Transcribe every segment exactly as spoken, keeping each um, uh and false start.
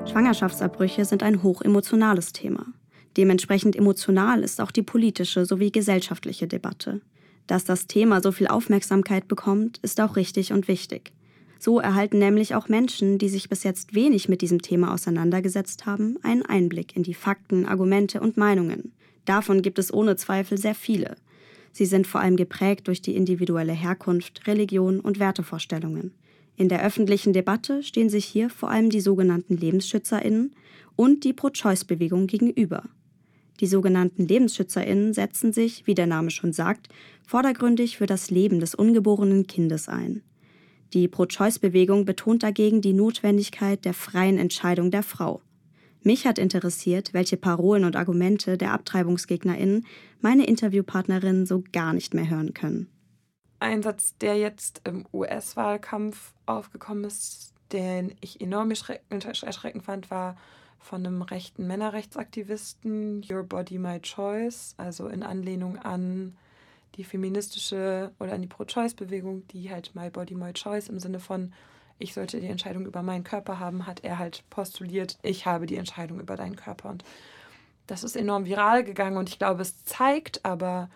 Schwangerschaftsabbrüche sind ein hochemotionales Thema. Dementsprechend emotional ist auch die politische sowie gesellschaftliche Debatte. Dass das Thema so viel Aufmerksamkeit bekommt, ist auch richtig und wichtig. So erhalten nämlich auch Menschen, die sich bis jetzt wenig mit diesem Thema auseinandergesetzt haben, einen Einblick in die Fakten, Argumente und Meinungen. Davon gibt es ohne Zweifel sehr viele. Sie sind vor allem geprägt durch die individuelle Herkunft, Religion und Wertevorstellungen. In der öffentlichen Debatte stehen sich hier vor allem die sogenannten LebensschützerInnen und die Pro-Choice-Bewegung gegenüber. Die sogenannten LebensschützerInnen setzen sich, wie der Name schon sagt, vordergründig für das Leben des ungeborenen Kindes ein. Die Pro-Choice-Bewegung betont dagegen die Notwendigkeit der freien Entscheidung der Frau. Mich hat interessiert, welche Parolen und Argumente der AbtreibungsgegnerInnen meine Interviewpartnerinnen so gar nicht mehr hören können. Ein Satz, der jetzt im U S-Wahlkampf aufgekommen ist, den ich enorm erschreckend fand, war von einem rechten Männerrechtsaktivisten, Your Body, My Choice, also in Anlehnung an die feministische oder an die Pro-Choice-Bewegung, die halt My Body, My Choice im Sinne von ich sollte die Entscheidung über meinen Körper haben, hat er halt postuliert, ich habe die Entscheidung über deinen Körper. Und das ist enorm viral gegangen und ich glaube, es zeigt aber,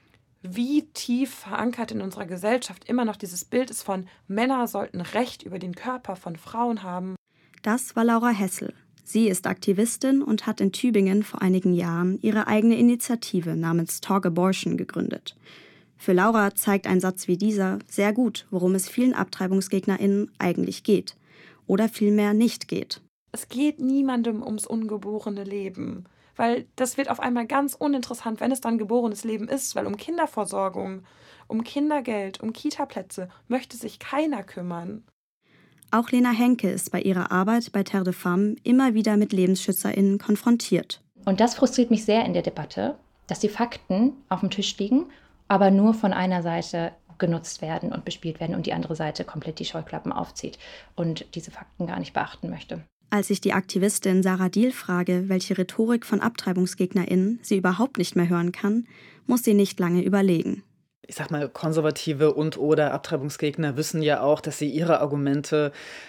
wie tief verankert in unserer Gesellschaft immer noch dieses Bild ist von Männer sollten Recht über den Körper von Frauen haben. Das war Laura Hessel. Sie ist Aktivistin und hat in Tübingen vor einigen Jahren ihre eigene Initiative namens Talk Abortion gegründet. Für Laura zeigt ein Satz wie dieser sehr gut, worum es vielen AbtreibungsgegnerInnen eigentlich geht. Oder vielmehr nicht geht. Es geht niemandem ums ungeborene Leben. Weil das wird auf einmal ganz uninteressant, wenn es dann geborenes Leben ist. Weil um Kinderversorgung, um Kindergeld, um Kitaplätze möchte sich keiner kümmern. Auch Lena Henke ist bei ihrer Arbeit bei Terre de Femme immer wieder mit LebensschützerInnen konfrontiert. Und das frustriert mich sehr in der Debatte, dass die Fakten auf dem Tisch liegen, aber nur von einer Seite genutzt werden und bespielt werden und die andere Seite komplett die Scheuklappen aufzieht und diese Fakten gar nicht beachten möchte. Als ich die Aktivistin Sarah Diehl frage, welche Rhetorik von AbtreibungsgegnerInnen sie überhaupt nicht mehr hören kann, muss sie nicht lange überlegen. Ich sag mal, Konservative und oder Abtreibungsgegner wissen ja auch, dass sie ihre Argumente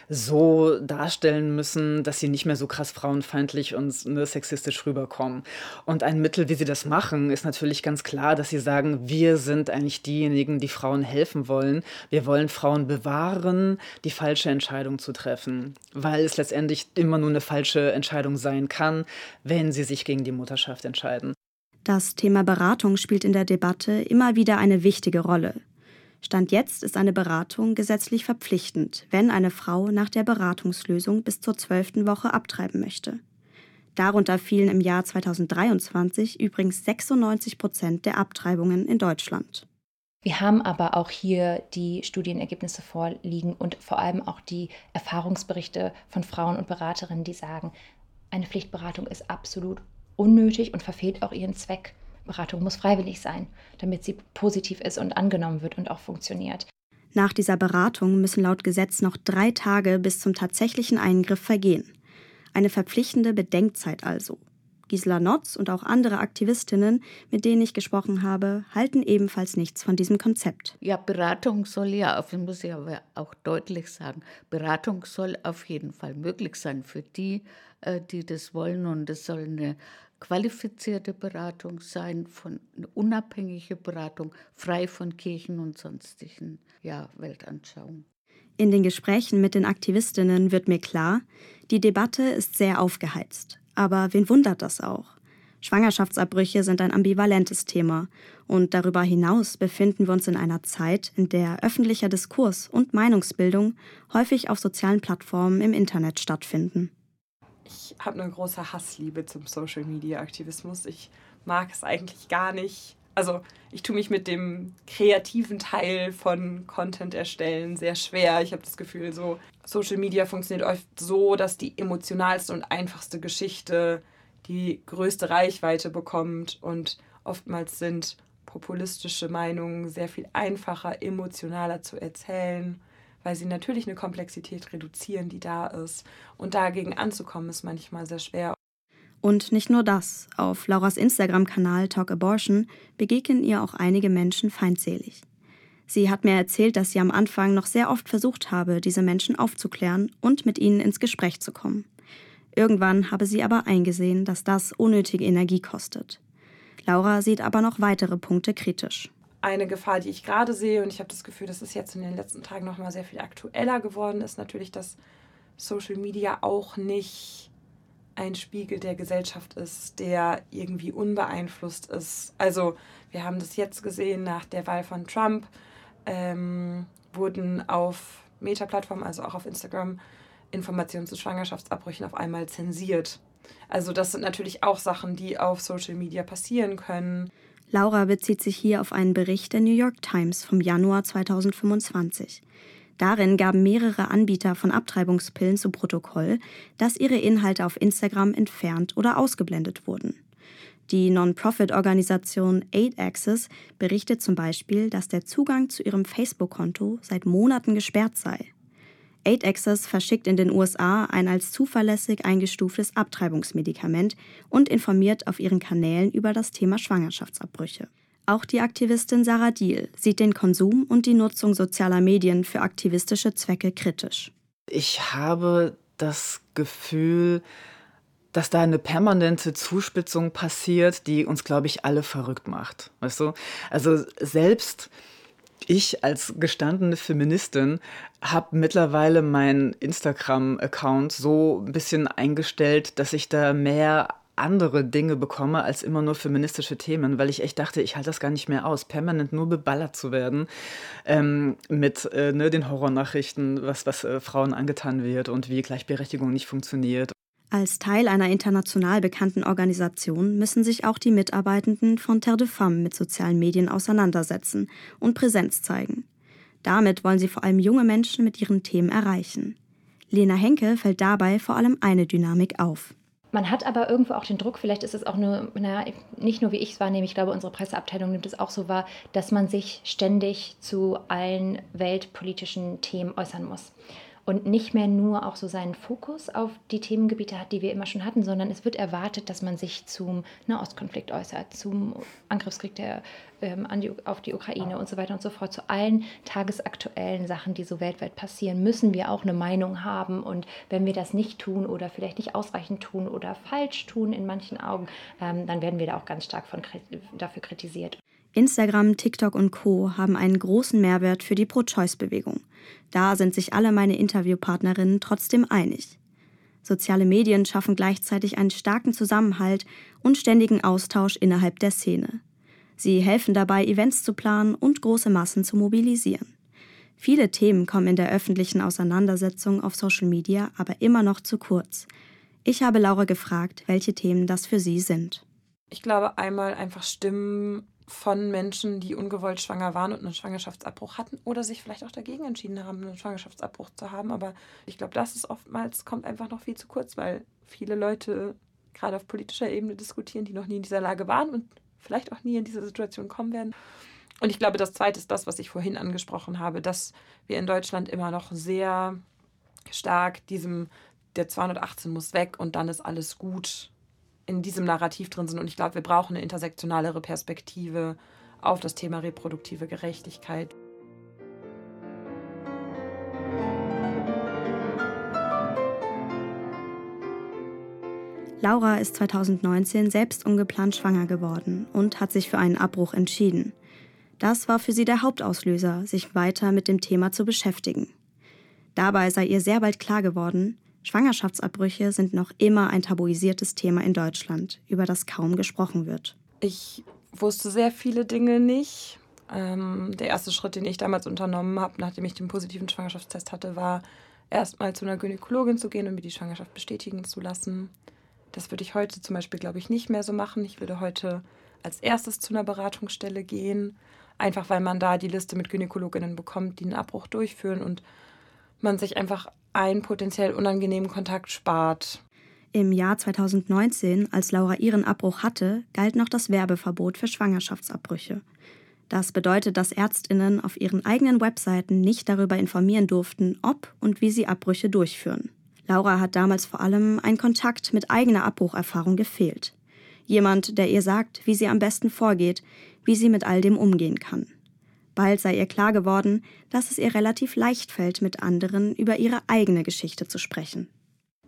so darstellen müssen, dass sie nicht mehr so krass frauenfeindlich und ne, sexistisch rüberkommen. Und ein Mittel, wie sie das machen, ist natürlich ganz klar, dass sie sagen, wir sind eigentlich diejenigen, die Frauen helfen wollen. Wir wollen Frauen bewahren, die falsche Entscheidung zu treffen, weil es letztendlich immer nur eine falsche Entscheidung sein kann, wenn sie sich gegen die Mutterschaft entscheiden. Das Thema Beratung spielt in der Debatte immer wieder eine wichtige Rolle. Stand jetzt ist eine Beratung gesetzlich verpflichtend, wenn eine Frau nach der Beratungslösung bis zur zwölften Woche abtreiben möchte. Darunter fielen im Jahr zweitausenddreiundzwanzig übrigens sechsundneunzig Prozent der Abtreibungen in Deutschland. Wir haben aber auch hier die Studienergebnisse vorliegen und vor allem auch die Erfahrungsberichte von Frauen und Beraterinnen, die sagen, eine Pflichtberatung ist absolut unnötig und verfehlt auch ihren Zweck. Beratung muss freiwillig sein, damit sie positiv ist und angenommen wird und auch funktioniert. Nach dieser Beratung müssen laut Gesetz noch drei Tage bis zum tatsächlichen Eingriff vergehen. Eine verpflichtende Bedenkzeit also. Gisela Notz und auch andere Aktivistinnen, mit denen ich gesprochen habe, halten ebenfalls nichts von diesem Konzept. Ja, Beratung soll ja, das muss ich aber auch deutlich sagen, Beratung soll auf jeden Fall möglich sein für die, die das wollen. Und es soll eine qualifizierte Beratung sein, von, eine unabhängige Beratung, frei von Kirchen und sonstigen ja, Weltanschauungen. In den Gesprächen mit den Aktivistinnen wird mir klar, die Debatte ist sehr aufgeheizt. Aber wen wundert das auch? Schwangerschaftsabbrüche sind ein ambivalentes Thema. Und darüber hinaus befinden wir uns in einer Zeit, in der öffentlicher Diskurs und Meinungsbildung häufig auf sozialen Plattformen im Internet stattfinden. Ich habe eine große Hassliebe zum Social-Media-Aktivismus. Ich mag es eigentlich gar nicht. Also ich tue mich mit dem kreativen Teil von Content erstellen sehr schwer. Ich habe das Gefühl, so Social Media funktioniert oft so, dass die emotionalste und einfachste Geschichte die größte Reichweite bekommt. Und oftmals sind populistische Meinungen sehr viel einfacher, emotionaler zu erzählen, weil sie natürlich eine Komplexität reduzieren, die da ist. Und dagegen anzukommen, ist manchmal sehr schwer. Und nicht nur das. Auf Lauras Instagram-Kanal Talk Abortion begegnen ihr auch einige Menschen feindselig. Sie hat mir erzählt, dass sie am Anfang noch sehr oft versucht habe, diese Menschen aufzuklären und mit ihnen ins Gespräch zu kommen. Irgendwann habe sie aber eingesehen, dass das unnötige Energie kostet. Laura sieht aber noch weitere Punkte kritisch. Eine Gefahr, die ich gerade sehe, und ich habe das Gefühl, dass es jetzt in den letzten Tagen noch mal sehr viel aktueller geworden ist, natürlich, dass Social Media auch nicht ein Spiegel der Gesellschaft ist, der irgendwie unbeeinflusst ist. Also wir haben das jetzt gesehen nach der Wahl von Trump, ähm, wurden auf Meta-Plattformen, also auch auf Instagram, Informationen zu Schwangerschaftsabbrüchen auf einmal zensiert. Also das sind natürlich auch Sachen, die auf Social Media passieren können. Laura bezieht sich hier auf einen Bericht der New York Times vom Januar zweitausendfünfundzwanzig. Darin gaben mehrere Anbieter von Abtreibungspillen zu Protokoll, dass ihre Inhalte auf Instagram entfernt oder ausgeblendet wurden. Die Non-Profit-Organisation Aid Access berichtet zum Beispiel, dass der Zugang zu ihrem Facebook-Konto seit Monaten gesperrt sei. Aid Access verschickt in den U S A ein als zuverlässig eingestuftes Abtreibungsmedikament und informiert auf ihren Kanälen über das Thema Schwangerschaftsabbrüche. Auch die Aktivistin Sarah Diehl sieht den Konsum und die Nutzung sozialer Medien für aktivistische Zwecke kritisch. Ich habe das Gefühl, dass da eine permanente Zuspitzung passiert, die uns, glaube ich, alle verrückt macht. Weißt du? Also selbst ich als gestandene Feministin habe mittlerweile meinen Instagram-Account so ein bisschen eingestellt, dass ich da mehr andere Dinge bekomme als immer nur feministische Themen, weil ich echt dachte, ich halte das gar nicht mehr aus, permanent nur beballert zu werden ähm, mit äh, ne, den Horrornachrichten, was, was äh, Frauen angetan wird und wie Gleichberechtigung nicht funktioniert. Als Teil einer international bekannten Organisation müssen sich auch die Mitarbeitenden von Terre de Femme mit sozialen Medien auseinandersetzen und Präsenz zeigen. Damit wollen sie vor allem junge Menschen mit ihren Themen erreichen. Lena Henke fällt dabei vor allem eine Dynamik auf. Man hat aber irgendwo auch den Druck, vielleicht ist es auch nur, na, nicht nur wie ich es wahrnehme, ich glaube, unsere Presseabteilung nimmt es auch so wahr, dass man sich ständig zu allen weltpolitischen Themen äußern muss. Und nicht mehr nur auch so seinen Fokus auf die Themengebiete hat, die wir immer schon hatten, sondern es wird erwartet, dass man sich zum Nahostkonflikt äußert, zum Angriffskrieg der, ähm, an die, auf die Ukraine und so weiter und so fort. Zu allen tagesaktuellen Sachen, die so weltweit passieren, müssen wir auch eine Meinung haben. Und wenn wir das nicht tun oder vielleicht nicht ausreichend tun oder falsch tun in manchen Augen, ähm, dann werden wir da auch ganz stark von, dafür kritisiert. Instagram, TikTok und Co. haben einen großen Mehrwert für die Pro-Choice-Bewegung. Da sind sich alle meine Interviewpartnerinnen trotzdem einig. Soziale Medien schaffen gleichzeitig einen starken Zusammenhalt und ständigen Austausch innerhalb der Szene. Sie helfen dabei, Events zu planen und große Massen zu mobilisieren. Viele Themen kommen in der öffentlichen Auseinandersetzung auf Social Media aber immer noch zu kurz. Ich habe Laura gefragt, welche Themen das für sie sind. Ich glaube, einmal einfach Stimmen von Menschen, die ungewollt schwanger waren und einen Schwangerschaftsabbruch hatten oder sich vielleicht auch dagegen entschieden haben, einen Schwangerschaftsabbruch zu haben. Aber ich glaube, das ist oftmals, kommt einfach noch viel zu kurz, weil viele Leute gerade auf politischer Ebene diskutieren, die noch nie in dieser Lage waren und vielleicht auch nie in diese Situation kommen werden. Und ich glaube, das Zweite ist das, was ich vorhin angesprochen habe, dass wir in Deutschland immer noch sehr stark diesem, der zweihundertachtzehn muss weg und dann ist alles gut, in diesem Narrativ drin sind. Und ich glaube, wir brauchen eine intersektionalere Perspektive auf das Thema reproduktive Gerechtigkeit. Laura ist zweitausendneunzehn selbst ungeplant schwanger geworden und hat sich für einen Abbruch entschieden. Das war für sie der Hauptauslöser, sich weiter mit dem Thema zu beschäftigen. Dabei sei ihr sehr bald klar geworden, Schwangerschaftsabbrüche sind noch immer ein tabuisiertes Thema in Deutschland, über das kaum gesprochen wird. Ich wusste sehr viele Dinge nicht. Ähm, der erste Schritt, den ich damals unternommen habe, nachdem ich den positiven Schwangerschaftstest hatte, war erstmal zu einer Gynäkologin zu gehen und mir die Schwangerschaft bestätigen zu lassen. Das würde ich heute zum Beispiel, glaube ich, nicht mehr so machen. Ich würde heute als erstes zu einer Beratungsstelle gehen, einfach weil man da die Liste mit Gynäkologinnen bekommt, die einen Abbruch durchführen und man sich einfach einen potenziell unangenehmen Kontakt spart. Im Jahr zweitausendneunzehn, als Laura ihren Abbruch hatte, galt noch das Werbeverbot für Schwangerschaftsabbrüche. Das bedeutet, dass ÄrztInnen auf ihren eigenen Webseiten nicht darüber informieren durften, ob und wie sie Abbrüche durchführen. Laura hat damals vor allem ein Kontakt mit eigener Abbrucherfahrung gefehlt. Jemand, der ihr sagt, wie sie am besten vorgeht, wie sie mit all dem umgehen kann. Bald sei ihr klar geworden, dass es ihr relativ leicht fällt, mit anderen über ihre eigene Geschichte zu sprechen.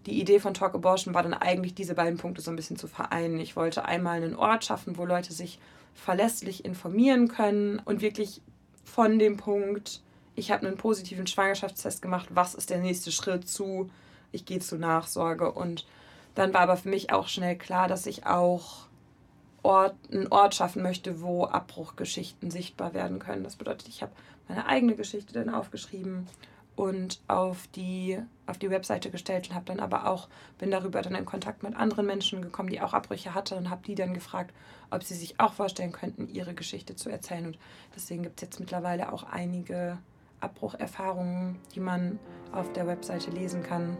die Idee von Talk Abortion war dann eigentlich, diese beiden Punkte so ein bisschen zu vereinen. Ich wollte einmal einen Ort schaffen, wo Leute sich verlässlich informieren können und wirklich von dem Punkt, ich habe einen positiven Schwangerschaftstest gemacht, was ist der nächste Schritt zu, ich gehe zur Nachsorge. Und dann war aber für mich auch schnell klar, dass ich auch Ort, einen Ort schaffen möchte, wo Abbruchgeschichten sichtbar werden können. Das bedeutet, ich habe meine eigene Geschichte dann aufgeschrieben und auf die, auf die Webseite gestellt und habe dann aber auch, bin darüber dann in Kontakt mit anderen Menschen gekommen, die auch Abbrüche hatten und habe die dann gefragt, ob sie sich auch vorstellen könnten, ihre Geschichte zu erzählen. Und deswegen gibt es jetzt mittlerweile auch einige Abbrucherfahrungen, die man auf der Webseite lesen kann.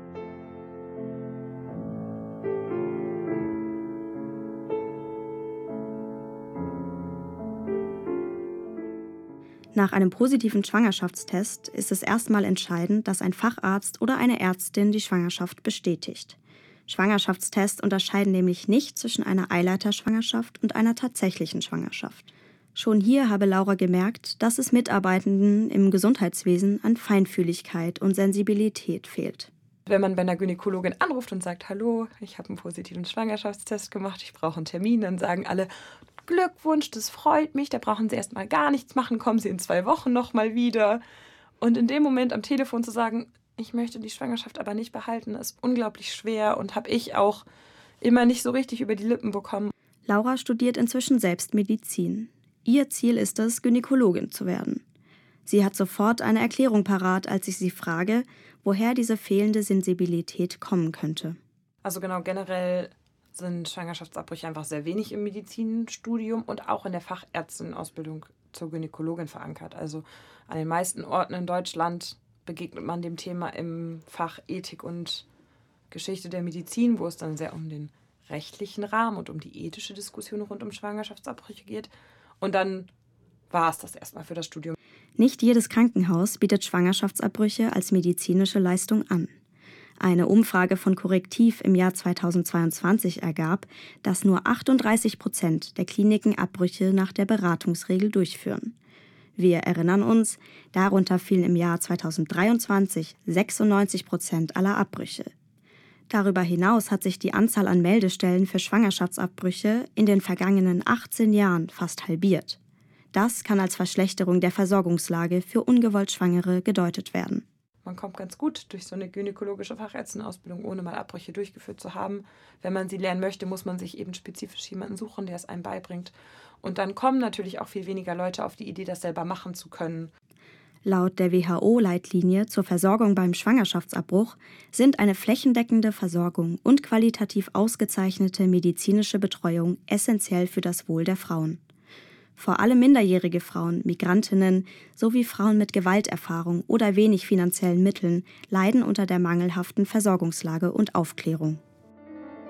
Nach einem positiven Schwangerschaftstest ist es erstmal entscheidend, dass ein Facharzt oder eine Ärztin die Schwangerschaft bestätigt. Schwangerschaftstests unterscheiden nämlich nicht zwischen einer Eileiterschwangerschaft und einer tatsächlichen Schwangerschaft. Schon hier habe Laura gemerkt, dass es Mitarbeitenden im Gesundheitswesen an Feinfühligkeit und Sensibilität fehlt. Wenn man bei einer Gynäkologin anruft und sagt, hallo, ich habe einen positiven Schwangerschaftstest gemacht, ich brauche einen Termin, dann sagen alle, Glückwunsch, das freut mich, da brauchen Sie erstmal gar nichts machen, kommen Sie in zwei Wochen nochmal wieder. Und in dem Moment am Telefon zu sagen, ich möchte die Schwangerschaft aber nicht behalten, ist unglaublich schwer und habe ich auch immer nicht so richtig über die Lippen bekommen. Laura studiert inzwischen selbst Medizin. Ihr Ziel ist es, Gynäkologin zu werden. Sie hat sofort eine Erklärung parat, als ich sie frage, woher diese fehlende Sensibilität kommen könnte. Also genau, generell sind Schwangerschaftsabbrüche einfach sehr wenig im Medizinstudium und auch in der Fachärztenausbildung zur Gynäkologin verankert. Also an den meisten Orten in Deutschland begegnet man dem Thema im Fach Ethik und Geschichte der Medizin, wo es dann sehr um den rechtlichen Rahmen und um die ethische Diskussion rund um Schwangerschaftsabbrüche geht. Und dann war es das erstmal für das Studium. Nicht jedes Krankenhaus bietet Schwangerschaftsabbrüche als medizinische Leistung an. Eine Umfrage von Korrektiv im Jahr zweitausendzweiundzwanzig ergab, dass nur achtunddreißig Prozent der Kliniken Abbrüche nach der Beratungsregel durchführen. Wir erinnern uns, darunter fielen im Jahr zweitausenddreiundzwanzig sechsundneunzig Prozent aller Abbrüche. Darüber hinaus hat sich die Anzahl an Meldestellen für Schwangerschaftsabbrüche in den vergangenen achtzehn Jahren fast halbiert. Das kann als Verschlechterung der Versorgungslage für ungewollt Schwangere gedeutet werden. Man kommt ganz gut durch so eine gynäkologische Fachärztenausbildung, ohne mal Abbrüche durchgeführt zu haben. Wenn man sie lernen möchte, muss man sich eben spezifisch jemanden suchen, der es einem beibringt. Und dann kommen natürlich auch viel weniger Leute auf die Idee, das selber machen zu können. Laut der W H O-Leitlinie zur Versorgung beim Schwangerschaftsabbruch sind eine flächendeckende Versorgung und qualitativ ausgezeichnete medizinische Betreuung essentiell für das Wohl der Frauen. Vor allem minderjährige Frauen, Migrantinnen sowie Frauen mit Gewalterfahrung oder wenig finanziellen Mitteln leiden unter der mangelhaften Versorgungslage und Aufklärung.